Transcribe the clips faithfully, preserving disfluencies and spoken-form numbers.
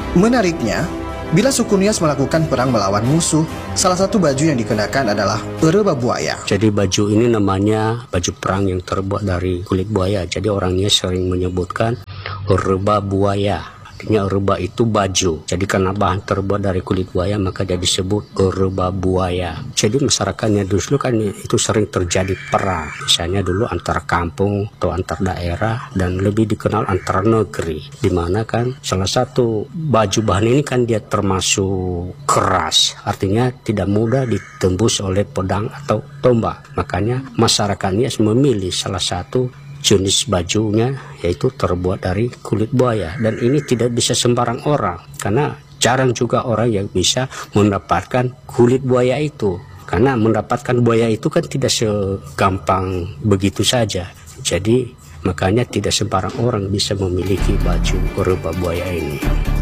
Menariknya, bila suku Nias melakukan perang melawan musuh, salah satu baju yang dikenakan adalah erba buaya. Jadi baju ini namanya baju perang yang terbuat dari kulit buaya. Jadi orang Nias sering menyebutkan erba buaya. Artinya erba itu baju. Jadi karena bahan terbuat dari kulit buaya maka dia disebut erba buaya. Jadi masyarakatnya dulu kan itu sering terjadi perang. Misalnya dulu antar kampung atau antar daerah dan lebih dikenal antar negeri. Dimana kan salah satu baju bahan ini kan dia termasuk keras. Artinya tidak mudah ditembus oleh pedang atau tombak. Makanya masyarakatnya memilih salah satu jenis bajunya yaitu terbuat dari kulit buaya, dan ini tidak bisa sembarang orang karena jarang juga orang yang bisa mendapatkan kulit buaya itu, karena mendapatkan buaya itu kan tidak segampang begitu saja. Jadi makanya tidak sembarang orang bisa memiliki baju erba buaya ini.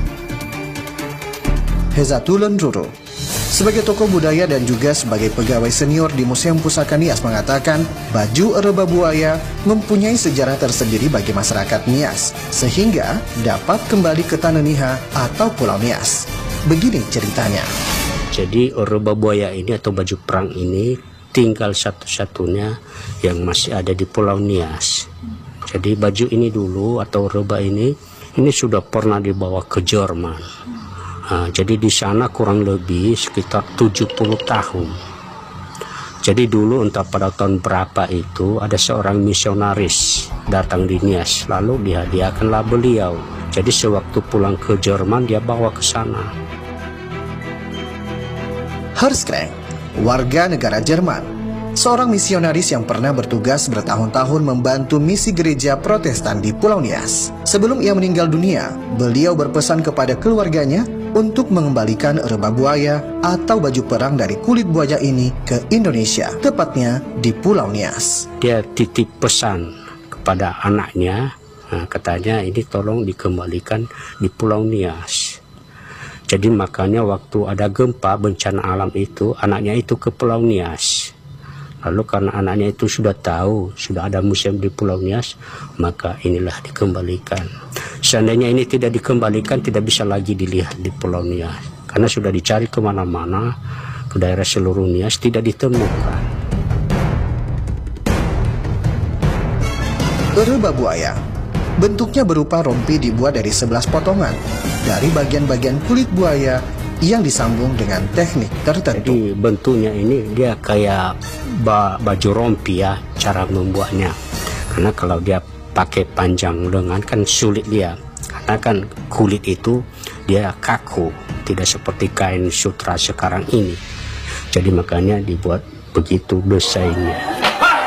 Hezatulen Roro, sebagai tokoh budaya dan juga sebagai pegawai senior di Museum Pusaka Nias, mengatakan baju erba buaya mempunyai sejarah tersendiri bagi masyarakat Nias, sehingga dapat kembali ke Tanah Niha atau Pulau Nias. Begini ceritanya. Jadi erba buaya ini atau baju perang ini tinggal satu-satunya yang masih ada di Pulau Nias. Jadi baju ini dulu atau erba ini, ini sudah pernah dibawa ke Jerman. Nah, jadi di sana kurang lebih sekitar tujuh puluh tahun. Jadi dulu entah pada tahun berapa itu ada seorang misionaris datang di Nias, lalu dihadiahkanlah beliau. Jadi sewaktu pulang ke Jerman dia bawa ke sana. Horst Krenk, warga negara Jerman, seorang misionaris yang pernah bertugas bertahun-tahun membantu misi gereja Protestan di Pulau Nias. Sebelum ia meninggal dunia, beliau berpesan kepada keluarganya untuk mengembalikan erba buaya atau baju perang dari kulit buaya ini ke Indonesia, tepatnya di Pulau Nias. Dia titip pesan kepada anaknya, nah, katanya ini tolong dikembalikan di Pulau Nias. Jadi makanya waktu ada gempa bencana alam itu, anaknya itu ke Pulau Nias. Lalu karena anaknya itu sudah tahu, sudah ada museum di Pulau Nias, maka inilah dikembalikan. Seandainya ini tidak dikembalikan, tidak bisa lagi dilihat di Pulau Nias. Karena sudah dicari kemana-mana, ke daerah seluruh Nias, tidak ditemukan. Erba buaya bentuknya berupa rompi dibuat dari sebelas potongan dari bagian-bagian kulit buaya yang disambung dengan teknik tertentu. Jadi bentuknya ini dia kayak ba baju rompi ya, cara membuatnya. Karena kalau dia pakai panjang lengan kan sulit dia. Karena kan kulit itu dia kaku, tidak seperti kain sutra sekarang ini. Jadi makanya dibuat begitu desainnya.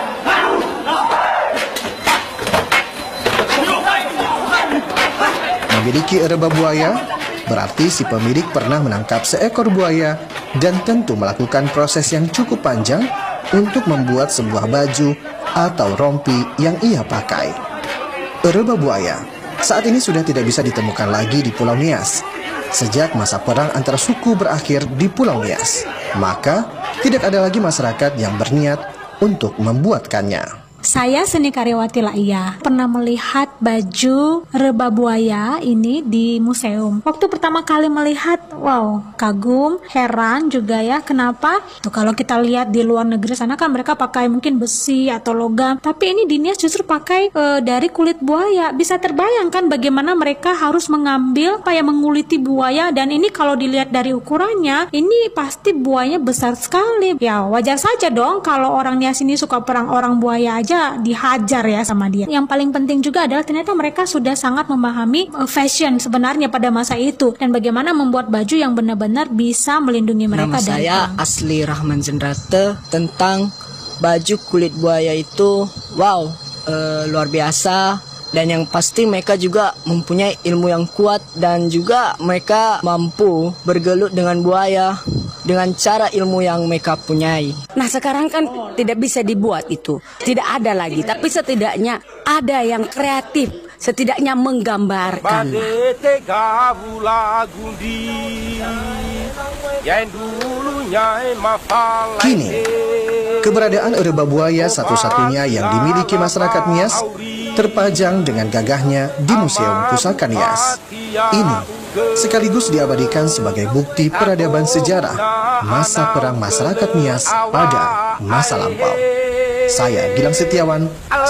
Memiliki erba buaya berarti si pemilik pernah menangkap seekor buaya dan tentu melakukan proses yang cukup panjang untuk membuat sebuah baju atau rompi yang ia pakai. Erba buaya saat ini sudah tidak bisa ditemukan lagi di Pulau Nias. Sejak masa perang antar suku berakhir di Pulau Nias, maka tidak ada lagi masyarakat yang berniat untuk membuatkannya. Saya Seni Karyawati Laia pernah melihat baju erba buaya ini di museum. Waktu pertama kali melihat, wow, kagum, heran juga ya. Kenapa? Tuh kalau kita lihat di luar negeri sana kan mereka pakai mungkin besi atau logam, tapi ini di Nias justru pakai e, dari kulit buaya. Bisa terbayangkan bagaimana mereka harus mengambil apa yang menguliti buaya, dan ini kalau dilihat dari ukurannya, ini pasti buayanya besar sekali. Ya wajar saja dong kalau orang Nias ini suka perang orang buaya aja dihajar ya sama dia. Yang paling penting juga adalah ternyata mereka sudah sangat memahami fashion sebenarnya pada masa itu, dan bagaimana membuat baju yang benar-benar bisa melindungi mereka. Nama dari saya perang. Asli Rahman Jendrate. Tentang baju kulit buaya itu, wow, uh, luar biasa. Dan yang pasti mereka juga mempunyai ilmu yang kuat, dan juga mereka mampu bergelut dengan buaya dengan cara ilmu yang mereka punyai. Nah sekarang kan tidak bisa dibuat itu, tidak ada lagi, tapi setidaknya ada yang kreatif, setidaknya menggambarkan. Kini, keberadaan erba buaya satu-satunya yang dimiliki masyarakat Nias terpajang dengan gagahnya di Museum Pusaka Nias. Ini sekaligus diabadikan sebagai bukti peradaban sejarah masa perang masyarakat Nias pada masa lampau. Saya Gilang Setiawan,